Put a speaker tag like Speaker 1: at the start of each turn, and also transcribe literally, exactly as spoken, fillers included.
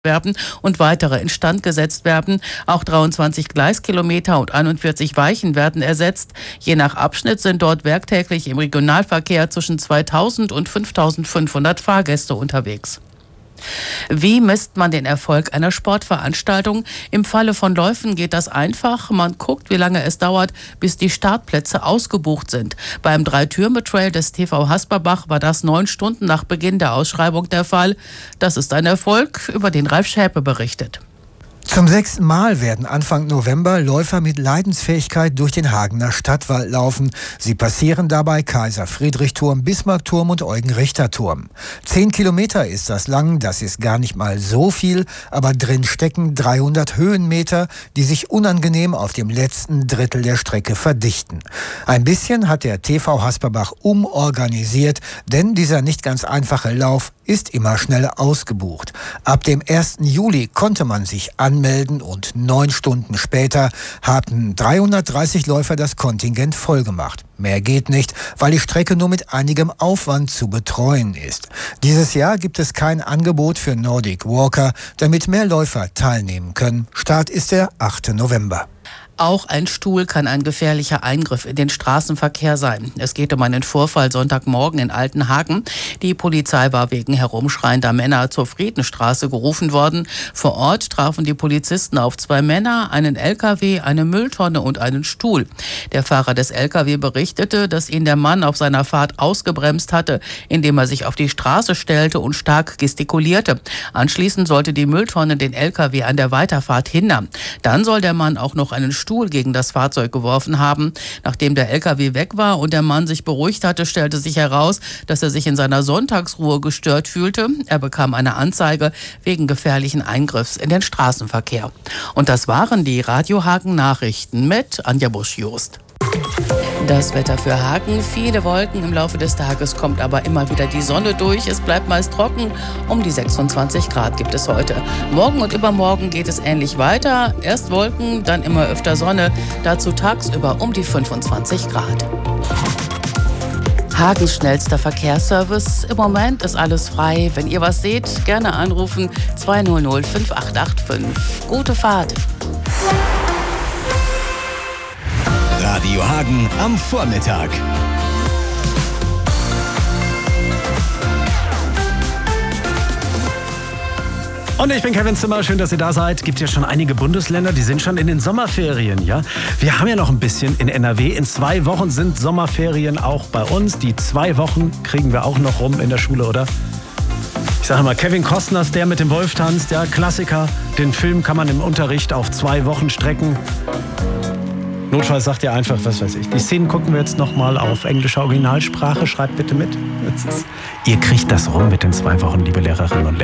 Speaker 1: werden und weitere instand gesetzt werden. Auch dreiundzwanzig Gleiskilometer und einundvierzig Weichen werden ersetzt. Je nach Abschnitt sind dort werktäglich im Regionalverkehr zwischen zweitausend und fünftausendfünfhundert Fahrgäste unterwegs. Wie misst man den Erfolg einer Sportveranstaltung? Im Falle von Läufen geht das einfach. Man guckt, wie lange es dauert, bis die Startplätze ausgebucht sind. Beim Drei-Türme-Trail des T V Hasperbach war das neun Stunden nach Beginn der Ausschreibung der Fall. Das ist ein Erfolg, über den Ralf Schäpe berichtet.
Speaker 2: Zum sechsten Mal werden Anfang November Läufer mit Leidensfähigkeit durch den Hagener Stadtwald laufen. Sie passieren dabei Kaiser-Friedrich-Turm, Bismarck-Turm und Eugen-Richter-Turm. Zehn Kilometer ist das lang, das ist gar nicht mal so viel, aber drin stecken dreihundert Höhenmeter, die sich unangenehm auf dem letzten Drittel der Strecke verdichten. Ein bisschen hat der T V Hasperbach umorganisiert, denn dieser nicht ganz einfache Lauf ist immer schneller ausgebucht. Ab dem ersten Juli konnte man sich anmelden und neun Stunden später hatten dreihundertdreißig Läufer das Kontingent vollgemacht. Mehr geht nicht, weil die Strecke nur mit einigem Aufwand zu betreuen ist. Dieses Jahr gibt es kein Angebot für Nordic Walker, damit mehr Läufer teilnehmen können. Start ist der achte November.
Speaker 1: Auch ein Stuhl kann ein gefährlicher Eingriff in den Straßenverkehr sein. Es geht um einen Vorfall Sonntagmorgen in Altenhagen. Die Polizei war wegen herumschreiender Männer zur Friedenstraße gerufen worden. Vor Ort trafen die Polizisten auf zwei Männer, einen L K W, eine Mülltonne und einen Stuhl. Der Fahrer des L K W berichtete, dass ihn der Mann auf seiner Fahrt ausgebremst hatte, indem er sich auf die Straße stellte und stark gestikulierte. Anschließend sollte die Mülltonne den L K W an der Weiterfahrt hindern. Dann soll der Mann auch noch einen Stuhl gegen das Fahrzeug geworfen haben. Nachdem der L K W weg war und der Mann sich beruhigt hatte, stellte sich heraus, dass er sich in seiner Sonntagsruhe gestört fühlte. Er bekam eine Anzeige wegen gefährlichen Eingriffs in den Straßenverkehr. Und das waren die Radio Hagen Nachrichten mit Anja Busch-Jost. Das Wetter für Hagen, viele Wolken, im Laufe des Tages kommt aber immer wieder die Sonne durch. Es bleibt meist trocken, um die sechsundzwanzig Grad gibt es heute. Morgen und übermorgen geht es ähnlich weiter. Erst Wolken, dann immer öfter Sonne, dazu tagsüber um die fünfundzwanzig Grad. Hagens schnellster Verkehrsservice. Im Moment ist alles frei. Wenn ihr was seht, gerne anrufen zweihundert fünf acht acht fünf. Gute Fahrt.
Speaker 3: Radio Hagen am Vormittag.
Speaker 4: Und ich bin Kevin Zimmer, schön, dass ihr da seid. Gibt ja schon einige Bundesländer, die sind schon in den Sommerferien, ja? Wir haben ja noch ein bisschen in N R W. In zwei Wochen sind Sommerferien auch bei uns. Die zwei Wochen kriegen wir auch noch rum in der Schule, oder? Ich sage mal, Kevin Costner ist der mit dem Wolf tanzt, der Klassiker. Den Film kann man im Unterricht auf zwei Wochen strecken. Notfalls sagt ihr einfach, was weiß ich. Die Szenen gucken wir jetzt nochmal auf englischer Originalsprache. Schreibt bitte mit. Ist, ihr kriegt das rum mit den zwei Wochen, liebe Lehrerinnen und Lehrer.